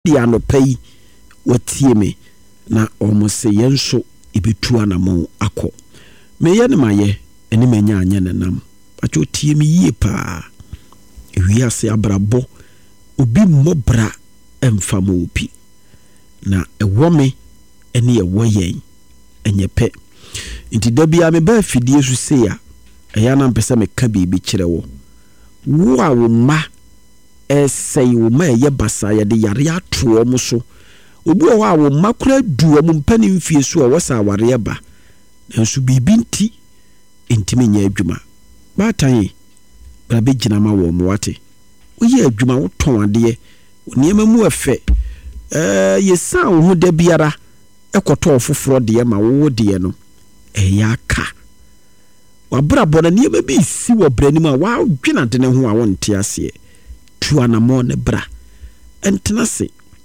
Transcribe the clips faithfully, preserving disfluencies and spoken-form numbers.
dia no pay watie me na almost yenso ebetu anamo akọ me ye ne maye eni menya anya nenam acho tie me yie pa ewiase abrabo obi mmobra emfamo opi na ewo me eni ewo yen enyepe nti da bia me ba fidie su se ya eya na mpesa me ka bibi kire wo wo a wo ma esay wo ma ye basa ye de yare ato mo so obi wo a wo ma kura du wo mpani mfie so wo sa ware ba nanso bibi nti ntimi nya adwuma ba tan bra be gina ma wo mo wate wo ye adwuma wo ton ade niema mu efe eh ye sa wo ho da biara ekoto ofoforo de ma wo de no eya ka wabra bona niema bi si wo branim a wa dwena de ne ho a wonte ase tu anamo ne bra entena se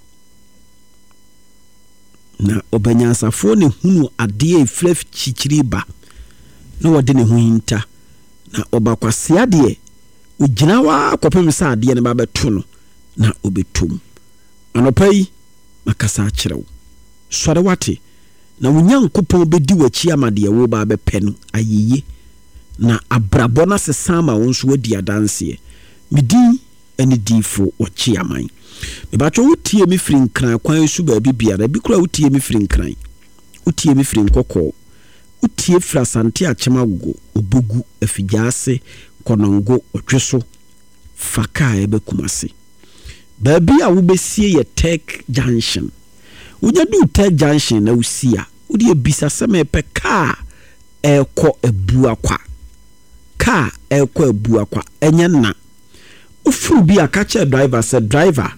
na obanyasafo ne hunu ade eflef chichiri ba na wode ne ho hinta na obakwase ade ugina wa kopem sa ade ne ba beto no na obetum anopai makasa kirew sore wate na wunyankopon bedi wachi amade wo ba bepe no ayeye na abrabona sesama wonso wadi adanse midi eni difo wachi aman me ba cho wutie mi firi nkran kwan su ba bibiara bi kura wutie mi firi nkran wutie mi firi nkokọ wutie fra sante achemago obogu afijase konongo otweso faka ebe kumase ba bi a wo besie ye Tech Junction unya du Tech Junction na usia udi ebisa sema epe ka eko ebu akwa ka eko ebu akwa enye na ufuru bi akache driver se driver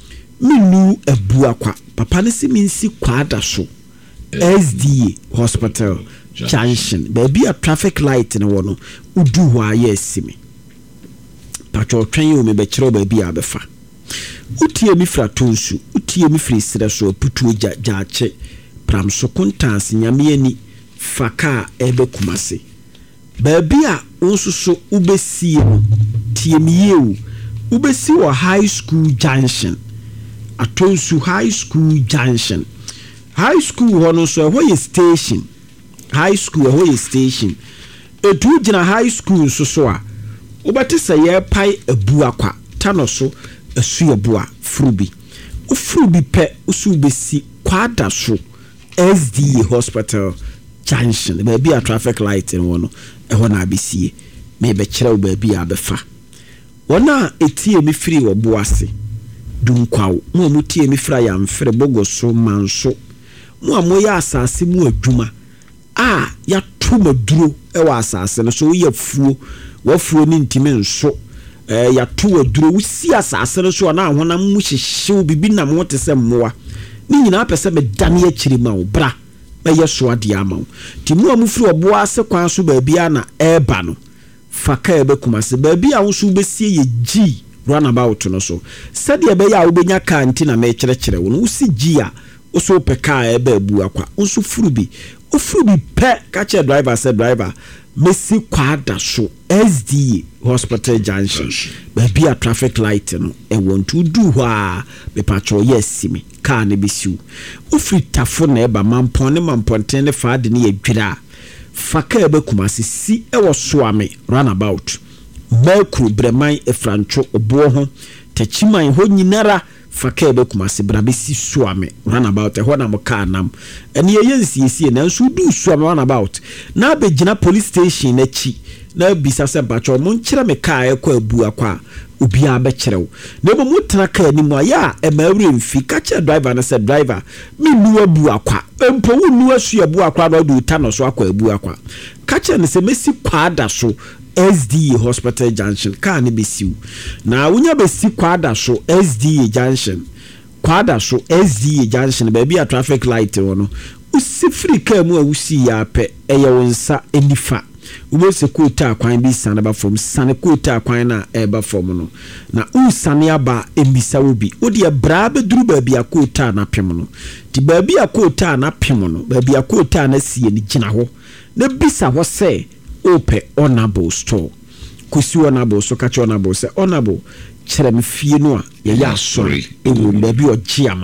minu ebu akwa papa ne si minsi kwada so S D A Hospital Junction baby a traffic light ne wono udu ho aye simi pacho twen yo me be kire baby abefa utie mi fra tonsu utie mi fri sira so putu ja jaache pram so kontas nyame ani faka ebe kumase baby a onsuso ubesie tie mi yewu ubesi wo High School Junction atonsu High School Junction High School hono so ho ye station High School ho ye station etu gina High School so so a ubate se ye pai ebu akwa tano so esu ebu a frubi o frubi pe usu besi kwada so S D A Hospital Junction be be a traffic light en wono e ho na abesie me be kire ba bi abefa wona etie mi firi wo boase dunkwawo mo mo tie mi fira ya mfere bogoso manso mo amoya asase mu adwuma a ya to maduro e wa asase no so ye fuo wo fuo ni ntime nso eh ya to aduro wusi asase no so na ahona mu hyehyew bibi na mo te se mmoa ni nyina pese me dane akiri ma wo bra be ye so ade ama wo ti mo amu firi wo boase kwan so ba bia na eba no faka ebe kumase ba bia wo so besie ye G runabout no so said ye be ya wo benya ka nti na me kire kire wo no wusi G a wo so peka ebe abu akwa nso furubi o furubi pe ka che driver said driver mesi kwada so S D A Hospital Junction ba bia traffic light no e want to do wa be patrol yes me car ne bisiu o fritafo na eba mampon ne mamponten ne faade ne yadwira faka ebe kumase si e wo so ame runabout Belkru breman efrancho obo ho tachiman ho nyinara faka ebe kumase brabesi suame runabout e ho na mo ka nam ene ye nsiesie na nso du suame runabout na abegina police station na chi na bisa se bacho mo nkire me ka e kwa abu akwa obi a be kirew na bo mo tena ka ni mo ya e ma awre mfi ka che driver na se driver me nu abu akwa empo wo nu asu abu akwa na do ta no so akwa abu akwa ka che ne se mesi kwada so S D A Hospital Junction ka ne besiu na wonya besi kwada so S D A Junction kwada so S D A Junction ba bia traffic light wono usifri ka mu a wusi ya pe eye wonsa enifa ubo se kota kwan bi sana ba from sana kota kwan na eba from no na unsane aba embisa obi odi bra be duru ba bia kota na pem no ti ba bia kota na pem no ba bia kota na sie ni gina ho na bisa ho se ope honorable store kusi honorable so kacho honorable se honorable kyerɛ me fie no a yɛyɛ asɔre ɛwɔ baabi ɔgye ama